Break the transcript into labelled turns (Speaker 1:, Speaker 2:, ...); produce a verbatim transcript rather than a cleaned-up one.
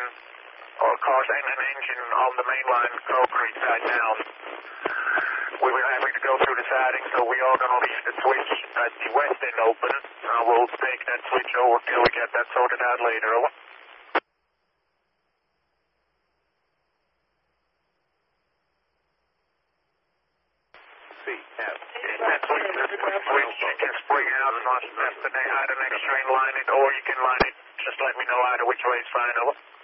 Speaker 1: or cause and an engine on the main line, concrete side down. We were having to go through the siding, so we are going to leave the switch at the west end open. Uh, we'll take that switch over till we get that sorted out later. Over.
Speaker 2: C, F.
Speaker 1: That switch, that switch, you can spring out and that's the, either next train line it, or you can line it. Just let me know either which way is fine. Over.